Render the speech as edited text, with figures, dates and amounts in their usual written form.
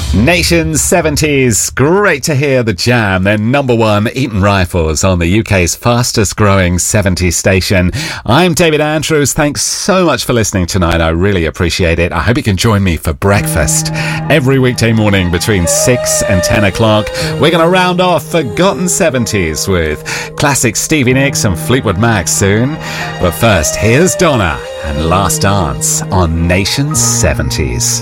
Nation's 70s. Great to hear the Jam. They're number one, Eton Rifles, on the UK's fastest growing 70s station. I'm David Andrews. Thanks so much for listening tonight. I really appreciate it. I hope you can join me for breakfast every weekday morning between 6 and 10 o'clock. We're going to round off Forgotten 70s with classic Stevie Nicks and Fleetwood Mac soon. But first, here's Donna and Last Dance on Nation's 70s.